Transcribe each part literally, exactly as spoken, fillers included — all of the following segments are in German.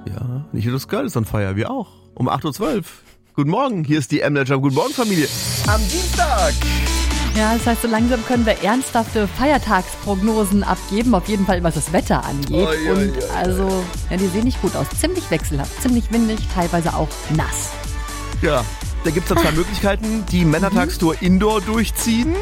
Ja, nicht nur das Girl ist on fire, wir auch. Um acht Uhr zwölf. Guten Morgen, hier ist die M-Net Jump. Guten Morgen, Familie. Am Dienstag. Ja, das heißt, so langsam können wir ernsthafte Feiertagsprognosen abgeben, auf jeden Fall, was das Wetter angeht. Oh, ja, und ja, ja. also, ja, die sehen nicht gut aus. Ziemlich wechselhaft, ziemlich windig, teilweise auch nass. Ja, da gibt es zwei Möglichkeiten. Die Männertagstour Indoor durchziehen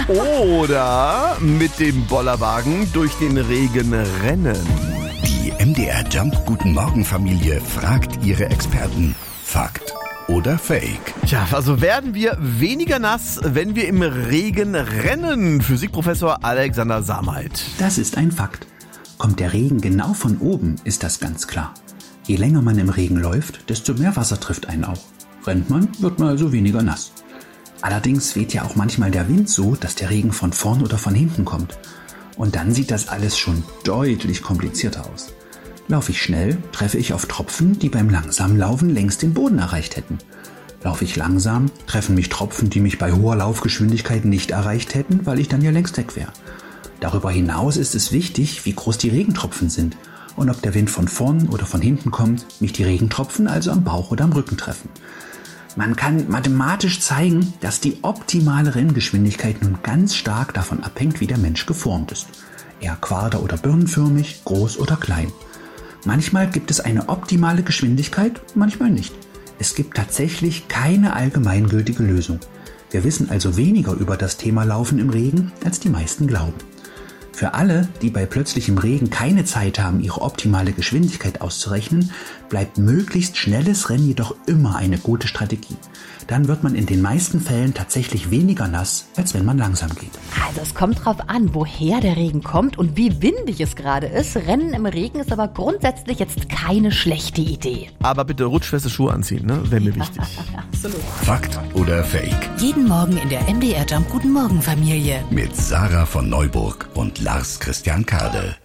oder mit dem Bollerwagen durch den Regen rennen. Die M D R Jump Guten Morgen Familie fragt ihre Experten. Fakt oder Fake? Tja, also werden wir weniger nass, wenn wir im Regen rennen? Physikprofessor Alexander Samalt. Das ist ein Fakt. Kommt der Regen genau von oben, ist das ganz klar. Je länger man im Regen läuft, desto mehr Wasser trifft einen auch. Rennt man, wird man also weniger nass. Allerdings weht ja auch manchmal der Wind so, dass der Regen von vorn oder von hinten kommt. Und dann sieht das alles schon deutlich komplizierter aus. Laufe ich schnell, treffe ich auf Tropfen, die beim langsamen Laufen längst den Boden erreicht hätten. Laufe ich langsam, treffen mich Tropfen, die mich bei hoher Laufgeschwindigkeit nicht erreicht hätten, weil ich dann ja längst weg wäre. Darüber hinaus ist es wichtig, wie groß die Regentropfen sind und ob der Wind von vorn oder von hinten kommt, mich die Regentropfen also am Bauch oder am Rücken treffen. Man kann mathematisch zeigen, dass die optimale Renngeschwindigkeit nun ganz stark davon abhängt, wie der Mensch geformt ist. Eher quader- oder birnenförmig, groß oder klein. Manchmal gibt es eine optimale Geschwindigkeit, manchmal nicht. Es gibt tatsächlich keine allgemeingültige Lösung. Wir wissen also weniger über das Thema Laufen im Regen, als die meisten glauben. Für alle, die bei plötzlichem Regen keine Zeit haben, ihre optimale Geschwindigkeit auszurechnen, bleibt möglichst schnelles Rennen jedoch immer eine gute Strategie. Dann wird man in den meisten Fällen tatsächlich weniger nass, als wenn man langsam geht. Also es kommt drauf an, woher der Regen kommt und wie windig es gerade ist. Rennen im Regen ist aber grundsätzlich jetzt keine schlechte Idee. Aber bitte rutschfeste Schuhe anziehen, ne? Wäre mir wichtig. Absolut. Fakt oder Fake? Jeden Morgen in der M D R Jump Guten Morgen Familie. Mit Sarah von Neuburg und Lars Christian Kade.